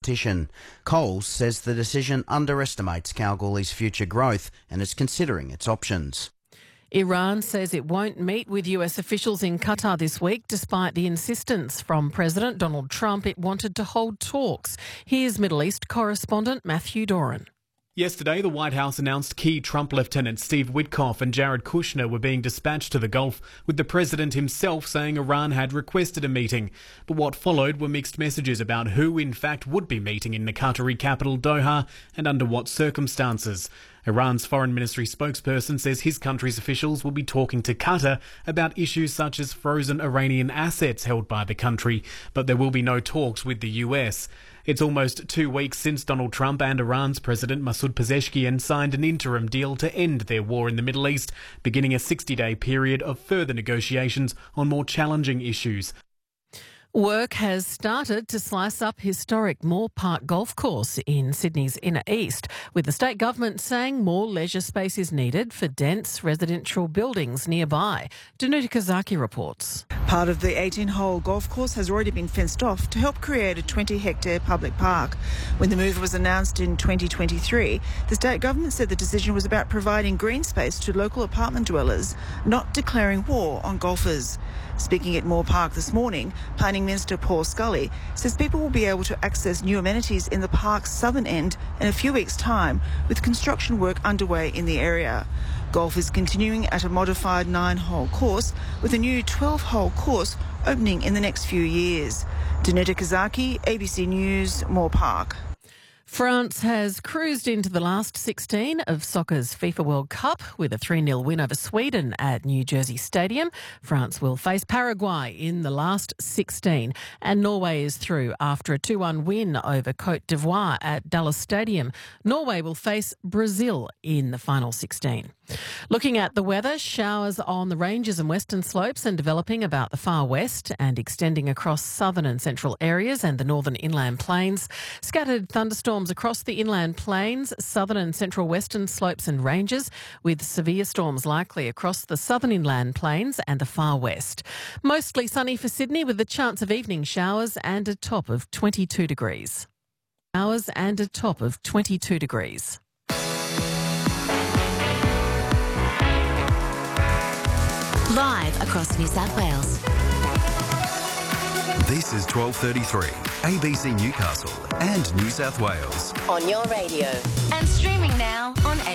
competition. Coles says the decision underestimates Kalgoorlie's future growth and is considering its options. Iran says it won't meet with US officials in Qatar this week, despite the insistence from President Donald Trump it wanted to hold talks. Here's Middle East correspondent Matthew Doran. Yesterday, the White House announced key Trump lieutenants Steve Witkoff and Jared Kushner were being dispatched to the Gulf, with the president himself saying Iran had requested a meeting. But what followed were mixed messages about who, in fact, would be meeting in the Qatari capital, Doha, and under what circumstances. Iran's foreign ministry spokesperson says his country's officials will be talking to Qatar about issues such as frozen Iranian assets held by the country, but there will be no talks with the US. It's almost 2 weeks since Donald Trump and Iran's President Masoud Pezeshkian signed an interim deal to end their war in the Middle East, beginning a 60-day period of further negotiations on more challenging issues. Work has started to slice up historic Moore Park Golf Course in Sydney's inner east, with the state government saying more leisure space is needed for dense residential buildings nearby. Danuta Kazaki reports. Part of the 18-hole golf course has already been fenced off to help create a 20-hectare public park. When the move was announced in 2023, the state government said the decision was about providing green space to local apartment dwellers, not declaring war on golfers. Speaking at Moore Park this morning, Planning Minister Paul Scully says people will be able to access new amenities in the park's southern end in a few weeks' time, with construction work underway in the area. Golf is continuing at a modified 9-hole course, with a new 12-hole course opening in the next few years. Danuta Kazaki, ABC News, Moore Park. France has cruised into the last 16 of soccer's FIFA World Cup with a 3-0 win over Sweden at New Jersey Stadium. France will face Paraguay in the last 16, and Norway is through after a 2-1 win over Cote d'Ivoire at Dallas Stadium. Norway will face Brazil in the final 16. Looking at the weather, showers on the ranges and western slopes and developing about the far west and extending across southern and central areas and the northern inland plains. Scattered thunderstorms across the inland plains, southern and central western slopes and ranges, with severe storms likely across the southern inland plains and the far west. Mostly sunny for Sydney with a chance of evening showers and a top of 22 degrees. Showers and a top of 22 degrees. Live across New South Wales. This is 12:33, ABC Newcastle and New South Wales. On your radio. And streaming now on